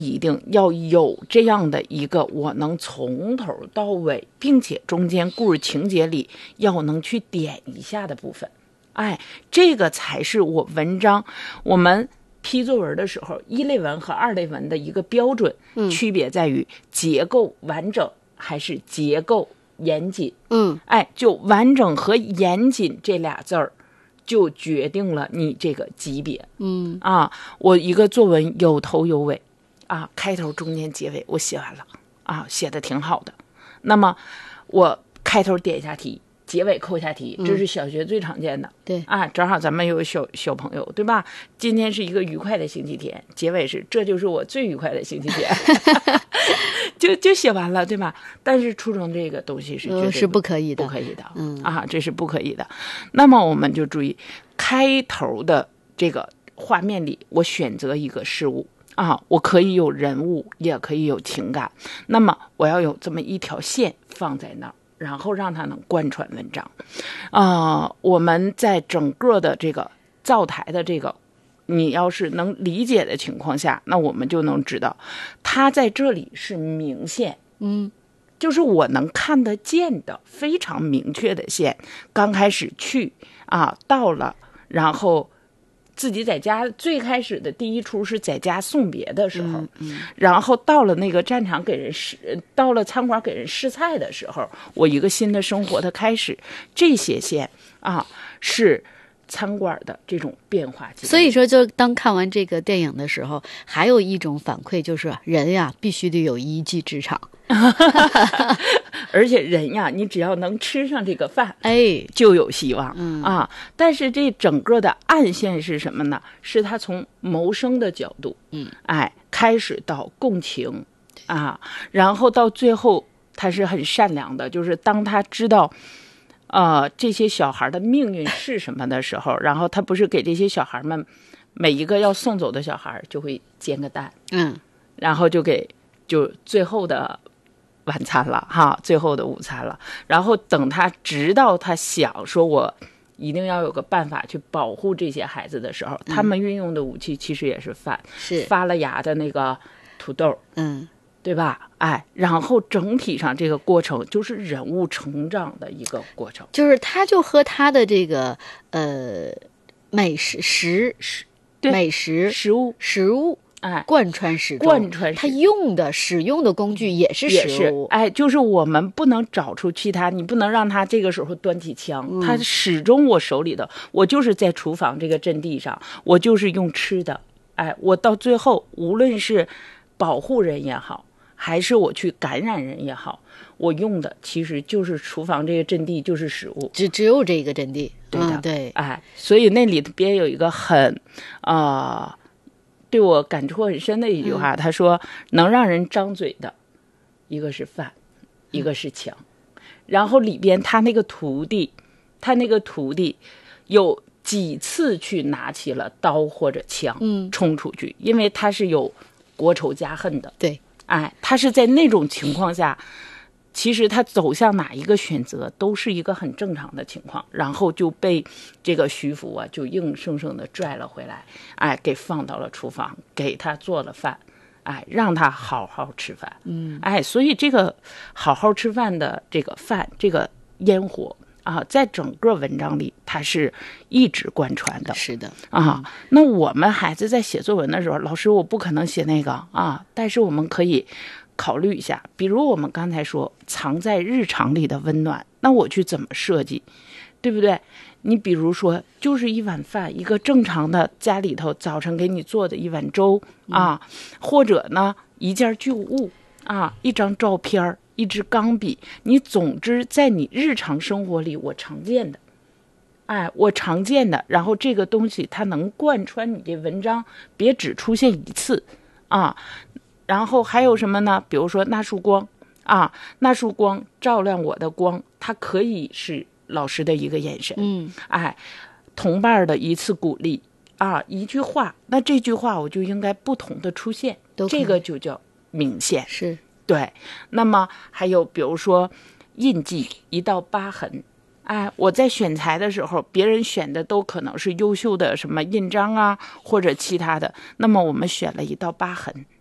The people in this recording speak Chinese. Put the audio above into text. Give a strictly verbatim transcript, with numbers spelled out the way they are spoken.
一定要有这样的一个我能从头到尾，并且中间故事情节里要能去点一下的部分。哎，这个才是我文章我们批作文的时候一类文和二类文的一个标准，嗯、区别在于结构完整还是结构严谨。 嗯， 哎，就完整和严谨这俩字儿就决定了你这个级别。 嗯啊，我一个作文有头有尾啊，开头中间结尾我写完了啊，写的挺好的。那么我开头点一下题，结尾扣下题，这是小学最常见的。 嗯、对啊，正好咱们有小小朋友，对吧？今天是一个愉快的星期天，结尾是这就是我最愉快的星期天，就就写完了，对吧？但是初中这个东西是绝对不、 呃、是不可以的， 不可以的。 嗯啊，这是不可以的。那么我们就注意开头的这个画面里，我选择一个事物。啊，我可以有人物，也可以有情感。那么我要有这么一条线放在那儿，然后让它能贯穿文章。啊、呃，我们在整个的这个造台的这个，你要是能理解的情况下，那我们就能知道，它在这里是明线， 嗯， 就是我能看得见的非常明确的线。刚开始去啊，到了，然后。自己在家最开始的第一出是在家送别的时候、 嗯嗯、 然后到了那个战场给人试，到了餐馆给人试菜的时候，我一个新的生活的开始，这些线啊是餐馆的这种变化。 所以说就当看完这个电影的时候，还有一种反馈就是人呀必须得有一技之长而且人呀，你只要能吃上这个饭， 哎， 就有希望、 嗯、 啊。但是这整个的暗线是什么呢？是他从谋生的角度， 嗯， 哎，开始到共情啊，然后到最后他是很善良的，就是当他知道。呃，这些小孩的命运是什么的时候，然后他不是给这些小孩们每一个要送走的小孩就会煎个蛋， 嗯， 然后就给就最后的晚餐了哈，最后的午餐了。然后等他直到他想说我一定要有个办法去保护这些孩子的时候，嗯、他们运用的武器其实也是饭， 是发了芽的那个土豆， 嗯。 对吧？哎，然后整体上这个过程就是人物成长的一个过程， 就是他就和他的这个呃美食食食美食食物食物哎贯穿始终， 贯穿他用的使用的工具也是食物， 哎，就是我们不能找出其他，你不能让他这个时候端起枪，嗯、他始终我手里的，我就是在厨房这个阵地上，我就是用吃的，哎，我到最后无论是保护人也好。还是我去感染人也好，我用的其实就是厨房这个阵地，就是食物， 只只有这个阵地， 对的， 嗯、对， 哎，所以那里边有一个很，呃，对我感触很深的一句话，嗯、他说能让人张嘴的，一个是饭，一个是枪，嗯、然后里边他那个徒弟，他那个徒弟有几次去拿起了刀或者枪， 嗯， 冲出去，因为他是有国仇家恨的， 对。 哎，他是在那种情况下，其实他走向哪一个选择都是一个很正常的情况，然后就被这个徐福啊就硬生生的拽了回来，哎，给放到了厨房，给他做了饭，哎，让他好好吃饭， 嗯， 哎，所以这个好好吃饭的这个饭，这个烟火。啊，在整个文章里，它是一直贯穿的。 是的啊，那我们孩子在写作文的时候，老师我不可能写那个啊，但是我们可以考虑一下，比如我们刚才说藏在日常里的温暖，那我去怎么设计，对不对？你比如说，就是一碗饭，一个正常的家里头早晨给你做的一碗粥啊，嗯、或者呢一件旧物啊，一张照片一支钢笔，你总之在你日常生活里我常见的，哎，我常见的，然后这个东西它能贯穿你这文章，别只出现一次啊。然后还有什么呢？比如说那束光啊，那束光照亮我的光，它可以是老师的一个眼神， 嗯， 哎，同伴的一次鼓励啊，一句话，那这句话我就应该不同的出现，这个就叫明线， 是。 对，那么还有比如说印记，一道疤痕，哎，我在选材的时候，别人选的都可能是优秀的什么印章啊，或者其他的，那么我们选了一道疤痕，